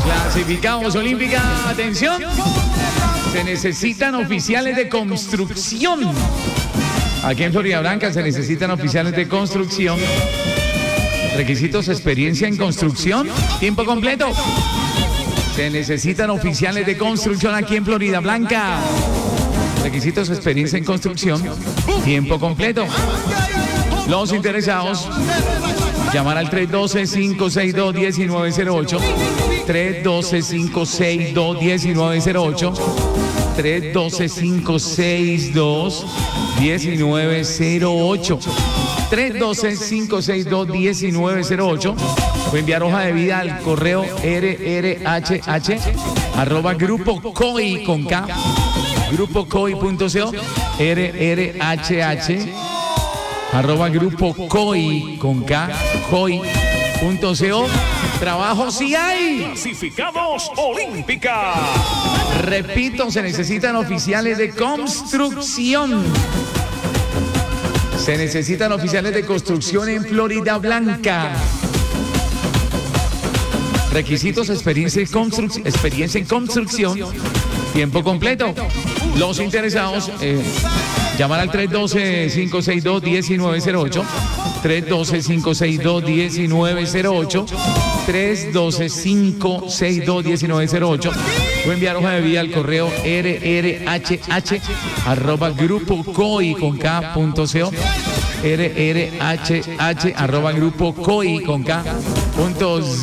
Clasificamos olímpica. Atención. Se necesitan oficiales de construcción. Aquí en Florida Blanca se necesitan oficiales de construcción. Requisitos: experiencia en construcción, tiempo completo. Se necesitan oficiales de construcción aquí en Florida Blanca. Requisitos: experiencia en construcción, tiempo completo. Los interesados, llamar al 312-562-1908. 312-562-1908. 312-562-1908. 312-562-1908. Puede enviar hoja de vida al correo rrhh@grupocoi con K, grupocoi.co, rrhh@grupocoi con K, coi.co. Trabajo sí hay. Clasificamos olímpica. Repito, se necesitan oficiales de construcción. Se necesitan oficiales de construcción en Florida Blanca. Requisitos: experiencia en construcción, tiempo completo. Los interesados, llamar al 312-562-1908. 312-562-1908. 312-562-1908. Voy a enviar hoja de vida al correo rrhh@grupocoi con K.co. rrhh@grupocoi con K.co.